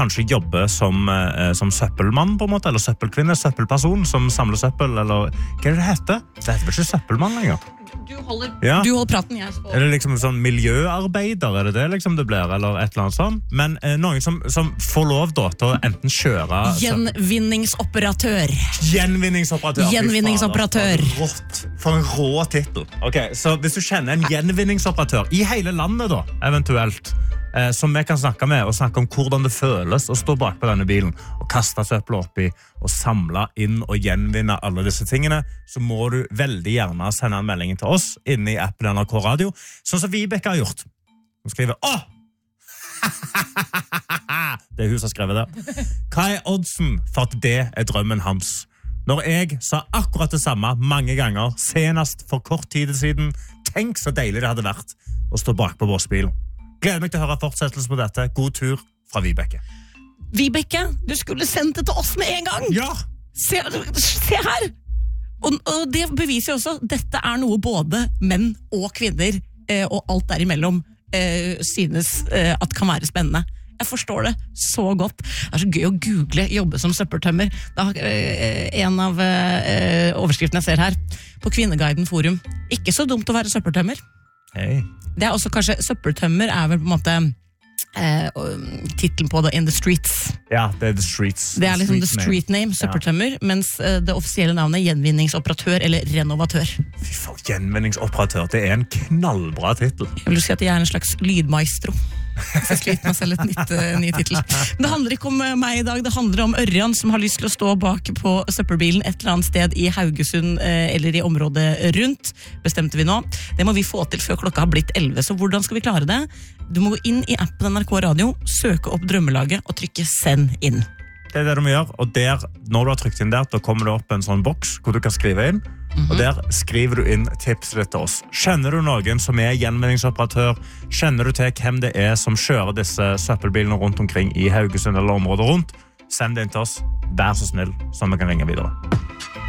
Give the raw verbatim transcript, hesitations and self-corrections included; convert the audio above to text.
kanskje jobber som, eh, som søppelmann på en måte, eller søppelkvinne, søppelperson som samler søppel, eller hva er det det heter? Det heter vel ikke søppelmann lenger? Du holder, Ja. du holder praten, jeg. Og... Er det liksom sånn miljøarbeider, er det det liksom det blir, eller et eller annet sånt? Men eh, noen som, som får lov da til å enten kjøre... Gjenvinningsoperatør. Gjenvinningsoperatør. Gjenvinningsoperatør. For, rått. For en rå titel. Ok, så hvis du kjenner en gjenvinningsoperatør i hele landet da, eventuelt, eh, som vi kan snakke med, og snakke om hvordan det føles å stå bak på denne bilen, og kaste søppel oppi, og samle inn og gjenvinne alle disse tingene, så må du veldig gjerne sende en melding til oss inne i appen N R K Radio, sånn som Vibeke har gjort. Hun skriver, åh! Det er hun som har skrevet det. Hva er oddsen for at det er drømmen hans? Når jeg sa akkurat det samme mange ganger, senest for kort tid siden, tenk så deilig det hadde vært å stå bak på bossbilen. Gleder meg til å høre fortsettelse på dette. God tur fra Vibeke. Vibeke, du skulle sendt det til oss med en gang. Ja! Se, se her! Og, og det beviser jo også, dette er noe både menn og kvinner, eh, og alt derimellom, eh, synes eh, at kan være spennende. Jeg forstår det så godt. Det er så gøy å google jobbe som søppeltømmer. Det er eh, en av eh, overskriftene jeg ser her, på Kvinneguiden Forum. Ikke så dumt å være søppeltømmer. Hei. Det er også kanskje, søppeltømmer er vel på en måte eh, titlen på det, In the Streets. Ja, det er The Streets. Det er liksom street the street name, name. søppeltømmer, ja. Mens eh, det offisielle navnet er gjenvinningsoperatør eller renovatør. Fy faen, gjenvinningsoperatør, det er en knallbra titel. Jeg vil si at jeg er en slags lydmaestro. Så jeg sliter med selv et nytt, uh, ny titel. Men det handler ikke om uh, meg i dag, det handler om Ørjan som har lyst til å stå bak på søppelbilen et eller annet sted i Haugesund uh, eller i området rundt, bestemte vi nå. Det må vi få til før klokka har blitt elleve, så hvordan skal vi klare det? Du må gå inn i appen N R K Radio, søke opp drømmelaget og trykke send inn. Det er det du må gjøre, og der, når du har trykt inn der, da kommer det opp en sånn boks hvor du kan skrive inn, mm-hmm. og der skriver du inn tipset ditt til oss. Kjenner du noen som er gjenvinningsoperatør? Kjenner du til hvem det er som kjører disse søppelbilene rundt omkring i Haugesund eller området rundt? Send det inn til oss, vær så snill, så vi kan ringe videre.